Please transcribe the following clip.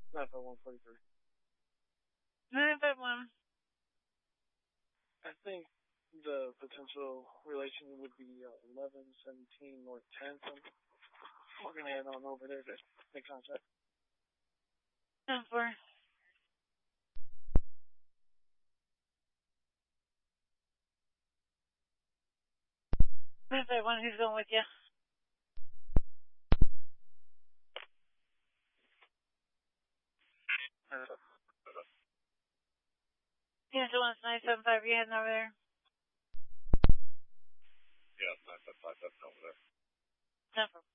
Not for 143. 951. I think the potential relation would be 1117 North 10th. We're going to head on over there to make contact. 10-4. 951, who's going with you? Cancel 975, you heading over there? Yeah, 975, that's over there. 10-4.